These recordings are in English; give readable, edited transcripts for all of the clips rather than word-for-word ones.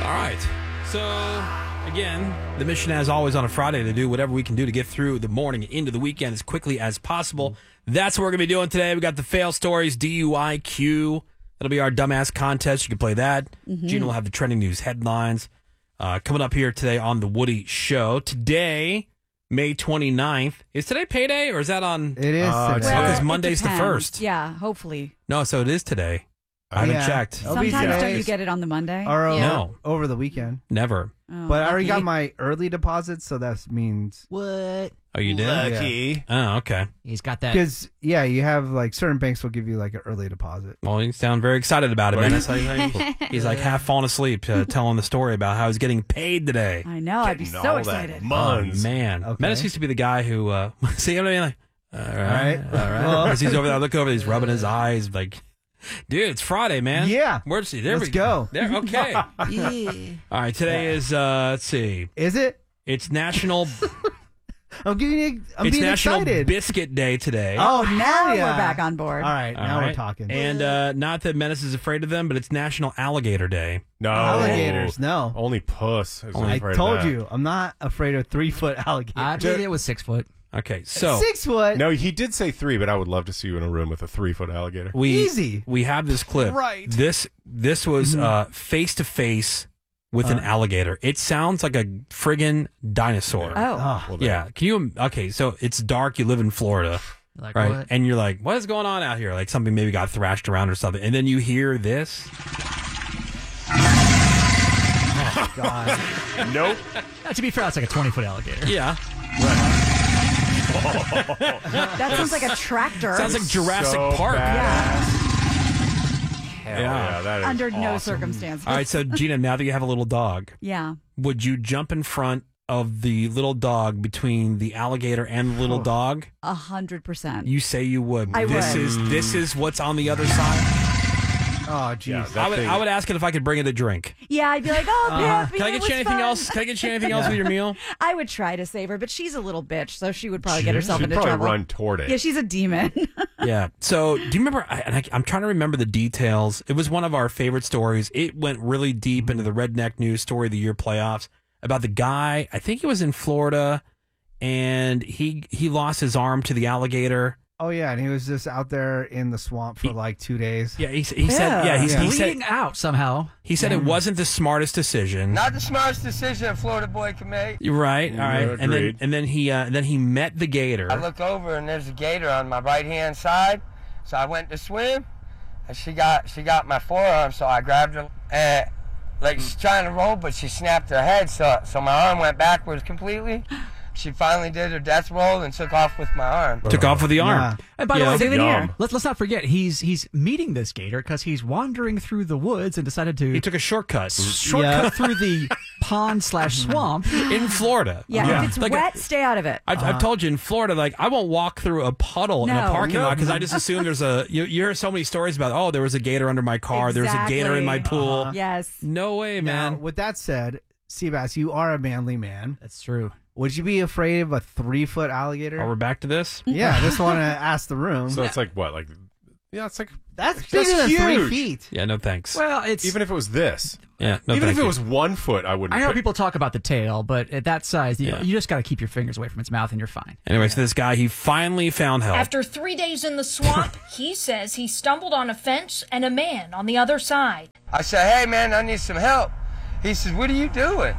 All right. So, again, the mission, as always, on a Friday to do whatever we can do to get through the morning and into the weekend as quickly as possible. That's what we're going to be doing today. We got the fail stories, DUIQ. That'll be our dumbass contest. You can play that. Gina will have the trending news headlines coming up here today on The Woody Show. Today, May 29th. Is today payday, or is that on? It is today. Because Monday's the 1st. Yeah, hopefully. No, so it is today. I haven't checked. Sometimes don't you get it on the Monday? Or No. over the weekend. Never. Oh, But I already lucky. got my early deposit, so that means... What? Oh, you did? Lucky. Oh, okay. He's got that. Because, yeah, you have, like, certain banks will give you, like, an early deposit. Well, you sound very excited about it, man. That's he's like half falling asleep telling the story about how he's getting paid today. I know. I'd be so excited. Oh, man. Okay. Menace used to be the guy who, see what I mean? Like, all right. Well- As he's over there, looking over, he's rubbing his eyes, like, dude, it's Friday, man. Yeah. Where's he? There Let's we go. There, okay. All right, today is, let's see. Is it? It's National, I'm being National excited. Biscuit Day today. Oh, now yeah. we're back on board. All right, now All we're right. talking. And not that Menace is afraid of them, but it's National Alligator Day. No. Alligators, no. Only puss is I afraid told of that. you, I'm not afraid of 3-foot alligators. I did it with 6 foot. Okay, so 6 foot? No, he did say 3, but I would love to see you in a room with a 3-foot alligator. Easy. We have this clip. Right. This was face to face with an alligator. It sounds like a friggin' dinosaur. Oh. Oh, Well, Yeah. Can you? Okay, so it's dark. You live in Florida, Like right? what? And you're like, what is going on out here? Like something maybe got thrashed around or something. And then you hear this. God. Nope. To be fair, that's like a 20-foot alligator. Yeah. That sounds like a tractor. Sounds like Jurassic So Park. badass. Hell Yeah. yeah, that is Under no awesome. circumstances. All right. So Gina, now that you have a little dog, Yeah. would you jump in front of the little dog between the alligator and the little dog? 100%. You say you would. I this would. This is what's on the other side. Oh, jeez. Yeah, that thing- I would ask it if I could bring it a drink. Yeah, I'd be like, oh, Pip, Can I get you anything else? Can I get you anything else with your meal? I would try to save her, but she's a little bitch, so she would probably get herself She'd into probably trouble. run toward it. Yeah, she's a demon. Yeah. So, do you remember? I'm trying to remember the details. It was one of our favorite stories. It went really deep into the Redneck News Story of the Year playoffs about the guy. I think he was in Florida, and he lost his arm to the alligator. Oh, yeah, and he was just out there in the swamp for like 2 days. Yeah. He said. Yeah. He Bleeding said. out somehow. He said it wasn't the smartest decision. Not the smartest decision a Florida boy can make. You're right. All right. And agreed. then he met the gator. I look over and there's a gator on my right hand side, so I went to swim, and she got my forearm, so I grabbed her, and like she's trying to roll, but she snapped her head, so my arm went backwards completely. She finally did her death roll and took off with my arm. Took off with the arm. Yeah. And by Yeah. the way, Souvenir. Yum. let's not forget he's meeting this gator because he's wandering through the woods and decided to He took a shortcut shortcut through the pond/swamp. in Florida. Yeah, if it's Like, wet, stay out of it. I've told you in Florida, like I won't walk through a puddle in a No. parking lot because I just assume there's a. You hear so many stories about there was a gator under my car, there was a gator in my Exactly. pool. Yes. No way, Now, man. with that said, Seabass, you are a manly man. That's true. Would you be afraid of a 3-foot alligator? We're back to this. Yeah, I just want to ask the room. So it's like what? Like, yeah, it's like That's bigger than huge. 3 feet. Yeah, no thanks. Well, it's Even if it was this, Yeah, no even thank if it you. was 1 foot, I wouldn't. I know put- people talk about the tail, but at that size, Yeah. you just got to keep your fingers away from its mouth and you're fine. Anyway, so this guy, he finally found help. After 3 days in the swamp, he says he stumbled on a fence and a man on the other side. I said, hey man, I need some help. He says, what are you doing?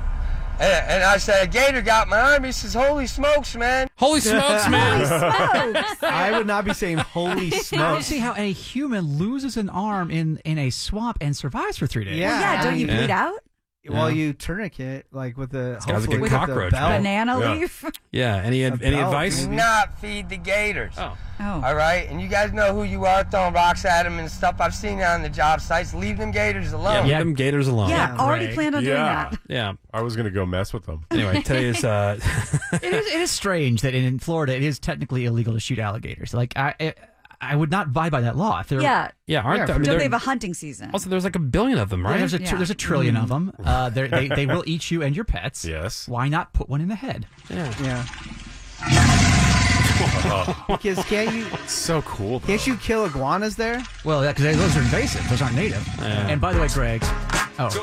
And I said, a gator got my arm. He says, holy smokes, man. Holy smokes, man! I would not be saying holy I don't smokes. see how a human loses an arm in a swamp and survives for 3 days. Yeah. Yeah, don't you Yeah. bleed out? Well, you tournament like with the guy's a hopefully good with the cockroach, belt. man. Banana Yeah. leaf? Yeah. Any belt. advice? Do not feed the gators. Oh. Oh. All right? And you guys know who you are throwing rocks at them and stuff. I've seen it on the job sites. Leave them gators Yeah, alone. leave them gators alone. Yeah, already Greg. planned on doing Yeah. that. Yeah. I was gonna go mess with them. Anyway, today is It is strange that in Florida it is technically illegal to shoot alligators. Like I would not abide by that law. If they're, Yeah. yeah. Aren't Yeah, there, I mean, Don't there- they have a hunting season? also there's like a billion of them, right? There's a Yeah. there's a trillion of them. They will eat you and your pets. Yes. Why not put one in the head? Yeah. Because It's so cool. Though. can't you kill iguanas there? Well, because those are invasive. Those aren't native. And by the way, Greg. Oh,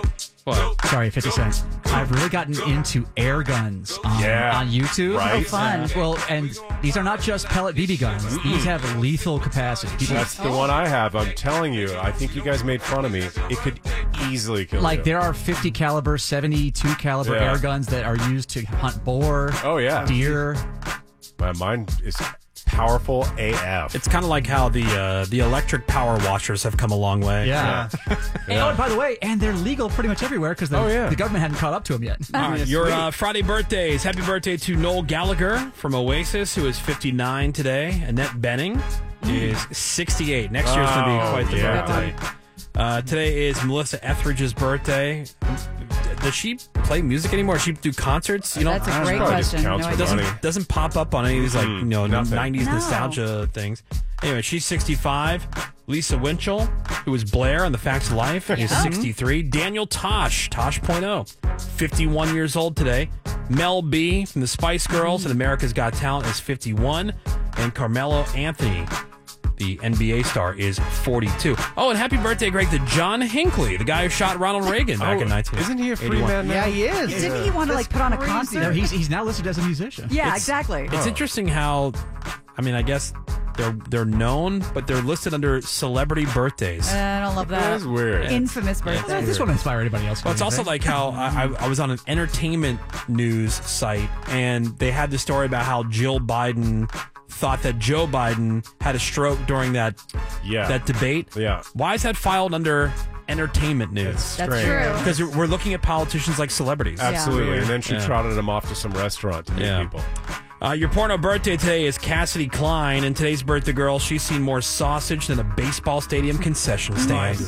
What? Sorry, 50 Cent. I've really gotten into air guns on YouTube. Right. Oh, fun. Well, and these are not just pellet BB guns. These have lethal capacity. People, That's the one I have. I'm telling you. I think you guys made fun of me. It could easily kill you. there are 50 caliber, 72 caliber air guns that are used to hunt boar, deer. Mine is powerful AF. It's kind of like how the electric power washers have come a long way. Yeah. And by the way, and they're legal pretty much everywhere because the government hadn't caught up to them yet. All right, your Friday birthdays. Happy birthday to Noel Gallagher from Oasis, who is 59 today. Annette Bening is 68. Next year's going to be quite the birthday. Today is Melissa Etheridge's birthday. Does she play music anymore? Does she do concerts? That's a great question. No idea. Doesn't pop up on any of these 90s nostalgia things. Anyway, she's 65. Lisa Winchell, who was Blair on The Facts of Life, is 63. Daniel Tosh, Tosh.0, 51 years old today. Mel B from the Spice Girls and America's Got Talent is 51. And Carmelo Anthony, the NBA star, is 42. Oh, and happy birthday, Greg, to John Hinckley, the guy who shot Ronald Reagan back in 1981. Isn't he a free man now? Yeah, he is. Didn't he want to put on a concert? No, he's now listed as a musician. Yeah, exactly. It's interesting how, I guess they're known, but they're listed under celebrity birthdays. I don't love that. That is weird. Infamous birthday. This won't inspire anybody else. Well, it's also like how I was on an entertainment news site, and they had the story about how Jill Biden thought that Joe Biden had a stroke during that debate. Yeah. Why is that filed under entertainment news? That's true. Because we're looking at politicians like celebrities. Absolutely. And then she trotted him off to some restaurant to meet people. Your porno birthday today is Cassidy Klein, and today's birthday girl, she's seen more sausage than a baseball stadium concession stand.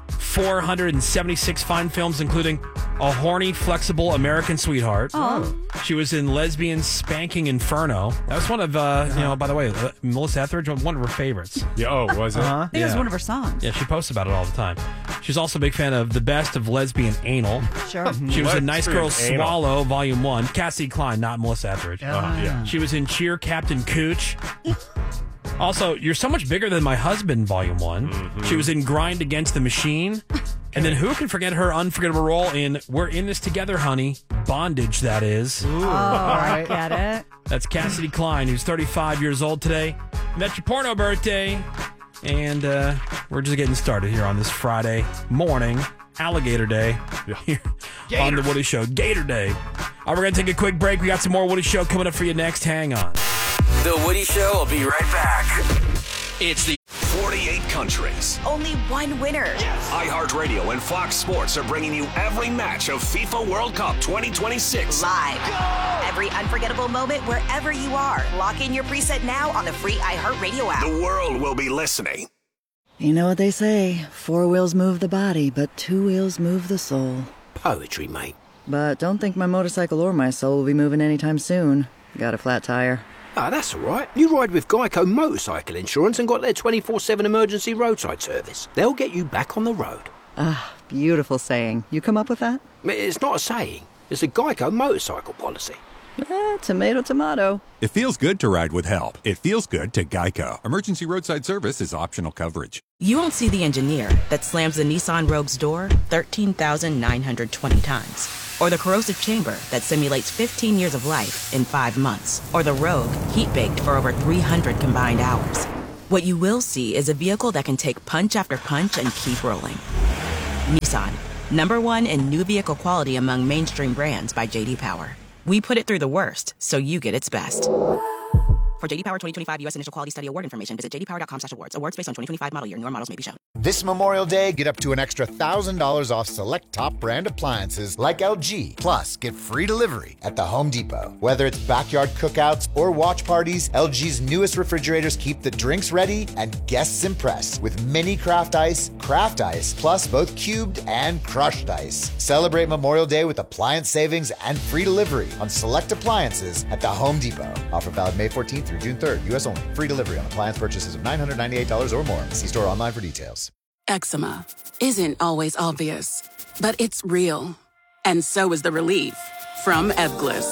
476 fine films, including A Horny, Flexible American Sweetheart. She was in Lesbian Spanking Inferno. That was one of, by the way, Melissa Etheridge, one of her favorites. Yeah, was it? I think it was one of her songs. Yeah, she posts about it all the time. She's also a big fan of The Best of Lesbian Anal. Sure. She was in Nice Girl Anal. Swallow, Volume 1. Cassidy Klein, not Melissa Etheridge. She was in Cheer Captain Cooch. Also, You're So Much Bigger Than My Husband, Volume 1. She was in Grind Against the Machine. And then who can forget her unforgettable role in We're In This Together, Honey? Bondage, that is. I get it. That's Cassidy Klein, who's 35 years old today. And that's your porno birthday. And we're just getting started here on this Friday morning, Alligator Day, here on The Woody Show. Gator Day. We're going to take a quick break. We got some more Woody Show coming up for you next. Hang on. The Woody Show will be right back. It's the 48 countries. Only one winner. iHeartRadio and Fox Sports are bringing you every match of FIFA World Cup 2026. Live. Every unforgettable moment wherever you are. Lock in your preset now on the free iHeartRadio app. The world will be listening. You know what they say, 4 wheels move the body, but 2 wheels move the soul. Poetry, mate. But don't think my motorcycle or my soul will be moving anytime soon. Got a flat tire. Ah, that's all right. You ride with Geico Motorcycle Insurance and got their 24/7 emergency roadside service. They'll get you back on the road. Ah, beautiful saying. You come up with that? It's not a saying. It's a Geico motorcycle policy. Tomato, tomato. It feels good to ride with help. It feels good to Geico. Emergency roadside service is optional coverage. You won't see the engineer that slams the Nissan Rogue's door 13,920 times. Or the corrosive chamber that simulates 15 years of life in 5 months. Or the Rogue heat-baked for over 300 combined hours. What you will see is a vehicle that can take punch after punch and keep rolling. Nissan, #1 in new vehicle quality among mainstream brands by J.D. Power. We put it through the worst, so you get its best. For J.D. Power 2025 U.S. Initial Quality Study Award information, visit jdpower.com/awards. Awards based on 2025 model year. Newer models may be shown. This Memorial Day, get up to an extra $1,000 off select top brand appliances like LG. Plus, get free delivery at the Home Depot. Whether it's backyard cookouts or watch parties, LG's newest refrigerators keep the drinks ready and guests impressed with mini craft ice, plus both cubed and crushed ice. Celebrate Memorial Day with appliance savings and free delivery on select appliances at the Home Depot. Offer valid May 14th through June 3rd. U.S. only. Free delivery on appliance purchases of $998 or more. See store online for details. Eczema isn't always obvious, but it's real. And so is the relief from Ebglyss.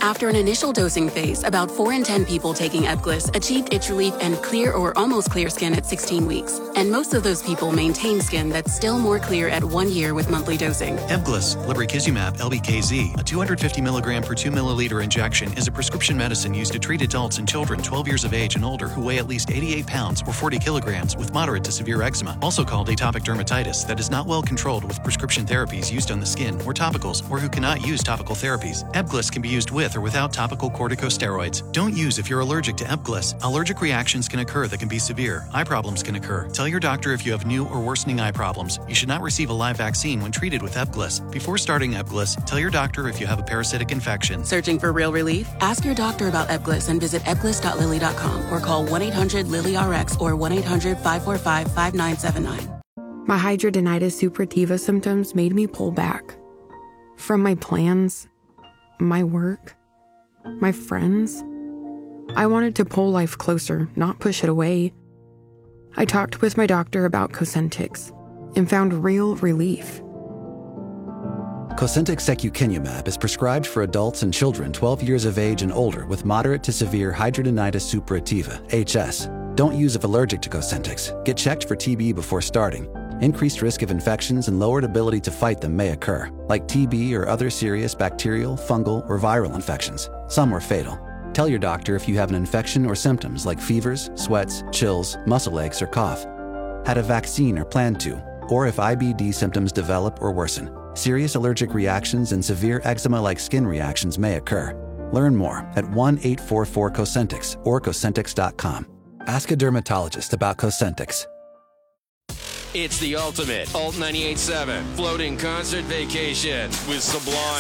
After an initial dosing phase, about 4 in 10 people taking Ebglyss achieved itch relief and clear or almost clear skin at 16 weeks. And most of those people maintain skin that's still more clear at 1 year with monthly dosing. Ebglyss, lebrikizumab LBKZ, a 250 milligram per 2 milliliter injection, is a prescription medicine used to treat adults and children 12 years of age and older who weigh at least 88 pounds or 40 kilograms with moderate to severe eczema, also called atopic dermatitis, that is not well controlled with prescription therapies used on the skin or topicals, or who cannot use topical therapies. Ebglyss can be used with or without topical corticosteroids. Don't use if you're allergic to Ebglyss. Allergic reactions can occur that can be severe. Eye problems can occur. Tell your doctor if you have new or worsening eye problems. You should not receive a live vaccine when treated with Ebglyss. Before starting Ebglyss, tell your doctor if you have a parasitic infection. Searching for real relief? Ask your doctor about Ebglyss and visit ebglyss.lilly.com or call 1-800-LILY-RX or 1-800-545-5979. My hidradenitis suppurativa symptoms made me pull back from my plans, my work, my friends. I wanted to pull life closer, not push it away. I talked with my doctor about Cosentyx and found real relief. Cosentyx secukinumab is prescribed for adults and children 12 years of age and older with moderate to severe hidradenitis suppurativa, HS. Don't use if allergic to Cosentyx. Get checked for TB before starting. Increased risk of infections and lowered ability to fight them may occur, like TB or other serious bacterial, fungal, or viral infections. Some are fatal. Tell your doctor if you have an infection or symptoms like fevers, sweats, chills, muscle aches, or cough. Had a vaccine or plan to, or if IBD symptoms develop or worsen. Serious allergic reactions and severe eczema-like skin reactions may occur. Learn more at 1-844-COSENTYX or Cosentyx.com. Ask a dermatologist about Cosentyx. It's the ultimate Alt 98.7 floating concert vacation with Sublime.